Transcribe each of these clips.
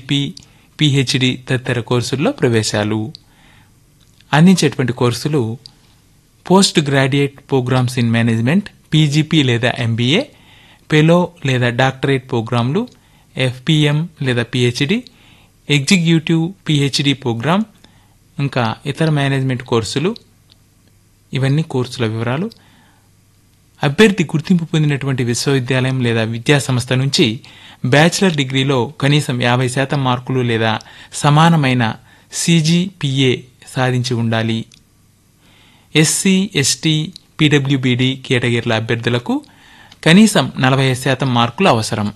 PGP, PhD తదితర కోర్సుల్లో ప్రవేశాలు. అందించేటువంటి కోర్సులు post graduate programmes in management, PGP లేదా ఎంబీఏ, ఫెలో లేదా డాక్టరేట్ ప్రోగ్రాంలు, ఎఫ్పిఎం లేదా పీహెచ్డీ, ఎగ్జిక్యూటివ్ పీహెచ్డీ ప్రోగ్రాం, ఇంకా ఇతర మేనేజ్మెంట్ కోర్సులు. ఇవన్నీ కోర్సుల వివరాలు. అభ్యర్థి గుర్తింపు పొందినటువంటి విశ్వవిద్యాలయం లేదా విద్యాసంస్థ నుంచి బ్యాచిలర్ డిగ్రీలో కనీసం 50% మార్కులు లేదా సమానమైన CGPA సాధించి ఉండాలి. ఎస్సీ, ఎస్టీ, పీడబ్ల్యూబీడీ కేటగిరీల అభ్యర్థులకు కనీసం 45% మార్కులు అవసరం.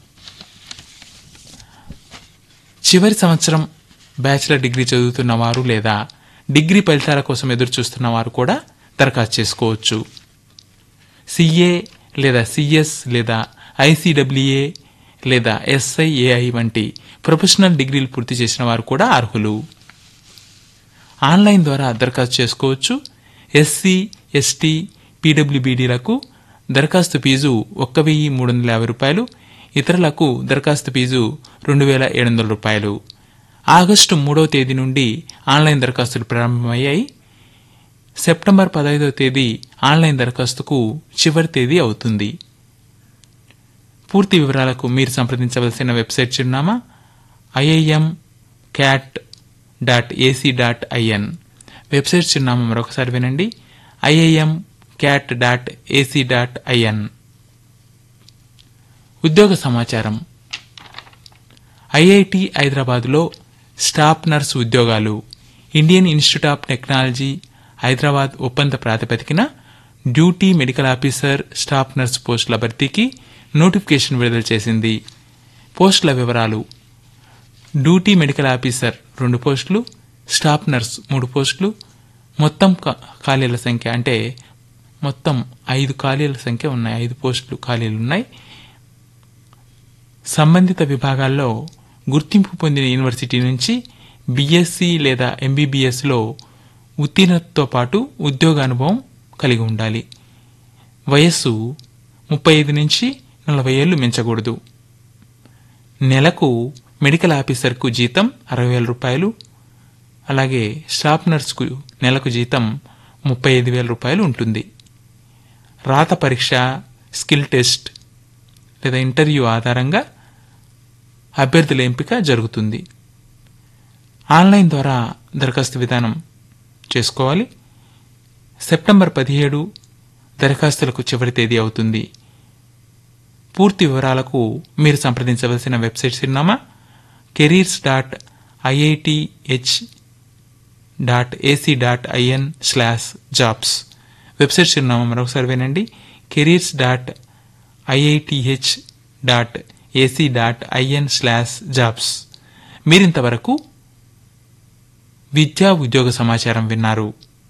చివరి సంవత్సరం బ్యాచిలర్ డిగ్రీ చదువుతున్న వారు లేదా డిగ్రీ ఫలితాల కోసం ఎదురుచూస్తున్న వారు కూడా దరఖాస్తు చేసుకోవచ్చు. CA లేదా CS లేదా ICAA లేదా SIAI వంటి ప్రొఫెషనల్ డిగ్రీలు పూర్తి చేసిన వారు కూడా అర్హులు. ఆన్లైన్ ద్వారా దరఖాస్తు చేసుకోవచ్చు. ఎస్సీ, ఎస్టీ, పీడబ్ల్యూబీడీలకు దరఖాస్తు ఫీజు 1,350 రూపాయలు, ఇతరులకు దరఖాస్తు ఫీజు 2,700 రూపాయలు. ఆగస్టు 3వ తేదీ నుండి ఆన్లైన్ దరఖాస్తులు ప్రారంభమయ్యాయి. సెప్టెంబర్ 15వ తేదీ ఆన్లైన్ దరఖాస్తుకు చివరి తేదీ అవుతుంది. పూర్తి వివరాలకు మీరు సంప్రదించవలసిన వెబ్సైట్ చిరునామా iimcat.ac.in. వెబ్సైట్ చిరునామా మరొకసారి వినండి, iimcat.ac.in. ఉద్యోగ సమాచారం. ఐఐటి హైదరాబాద్లో స్టాఫ్ నర్స్ ఉద్యోగాలు. Indian institute of technology Hyderabad ఒప్పంద ప్రాతిపదికన duty medical officer, staff nurse పోస్టుల భర్తీకి నోటిఫికేషన్ విడుదల చేసింది. పోస్టుల వివరాలు: డ్యూటీ మెడికల్ ఆఫీసర్ 2 పోస్టులు, స్టాఫ్ నర్స్ 3 పోస్టులు. మొత్తం ఖాళీల సంఖ్య అంటే మొత్తం 5 ఖాళీల సంఖ్య ఉన్నాయి, 5 పోస్టులు ఖాళీలున్నాయి. సంబంధిత విభాగాల్లో గుర్తింపు పొందిన యూనివర్సిటీ నుంచి బీఎస్సీ లేదా ఎంబీబీఎస్లో ఉత్తీర్ణతతో పాటు ఉద్యోగ అనుభవం కలిగి ఉండాలి. వయస్సు 35 నుంచి 40 ఏళ్లు మించకూడదు. నెలకు మెడికల్ ఆఫీసర్కు జీతం 60,000 రూపాయలు, అలాగే స్టాఫ్ నర్స్కు నెలకు జీతం 35,000 రూపాయలు ఉంటుంది. రాత పరీక్ష, స్కిల్ టెస్ట్ లేదా ఇంటర్వ్యూ ఆధారంగా అభ్యర్థుల ఎంపిక జరుగుతుంది. ఆన్లైన్ ద్వారా దరఖాస్తు విధానం చేసుకోవాలి. సెప్టెంబర్ 17 దరఖాస్తులకు చివరి తేదీ అవుతుంది. పూర్తి వివరాలకు మీరు సంప్రదించవలసిన వెబ్సైట్ చిరునామా careers.iith.ac.in/jobs. వెబ్సైట్ చిరునామా మరొకసారి వినండి, careers.iith.ac.in/jobs. మీరింతవరకు విద్యా ఉద్యోగ సమాచారం విన్నారు.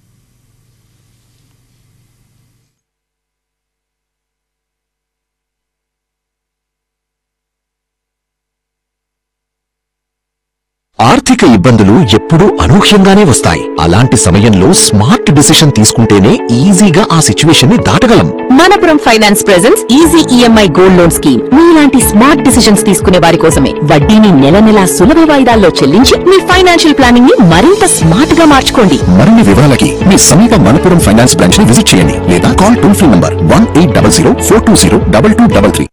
ఆర్థిక ఇబ్బందులు ఎప్పుడూ అనూహ్యంగానే వస్తాయి. అలాంటి సమయంలో స్మార్ట్ డిసిషన్ తీసుకుంటేనే ఈజీగా ఆ సిచ్యువేషన్ ని దాటగలం. Manappuram finance presents easy EMI gold loan scheme. మీలాంటి స్మార్ట్ డిసిషన్స్ తీసుకునే వారి కోసమే. వడ్డీని నెల నెలా సులభ వాయిదాల్లో చెల్లించి మీ ఫైనాన్షియల్ ప్లానింగ్ ని మరింత స్మార్ట్ గా మార్చుకోండి. మరిన్ని వివరాలకి మీ సమీప మనపురం ఫైనాన్స్ బ్రాంచ్ ని విజిట్ చేయండి లేదా కాల్ టోల్ ఫ్రీ నంబర్ 1800 420 2233.